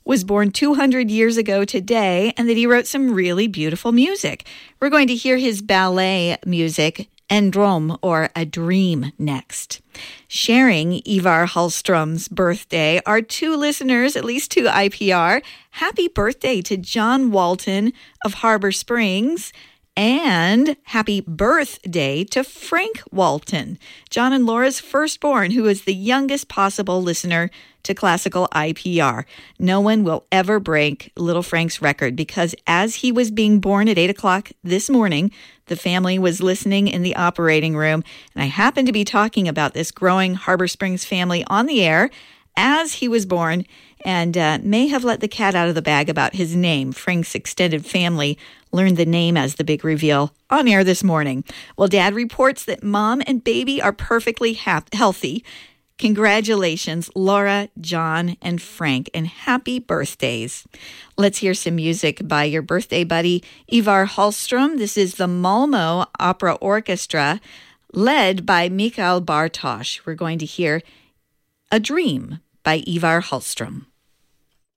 was born 200 years ago today and that he wrote some really beautiful music. We're going to hear his ballet music, En Droom, or A Dream, next. Sharing Ivar Hallström's birthday are two listeners, at least two IPR. Happy birthday to John Walton of Harbor Springs, and happy birthday to Frank Walton, John and Laura's firstborn, who is the youngest possible listener to classical IPR. No one will ever break little Frank's record because as he was being born at 8 o'clock this morning, the family was listening in the operating room, and I happened to be talking about this growing Harbor Springs family on the air as he was born, and may have let the cat out of the bag about his name. Frank's extended family learned the name as the big reveal on air this morning. Well, Dad reports that Mom and baby are perfectly healthy. Congratulations, Laura, John, and Frank, and happy birthdays. Let's hear some music by your birthday buddy, Ivar Hallström. This is the Malmö Opera Orchestra, led by Mikael Bartosz. We're going to hear A Dream by Ivar Hallström.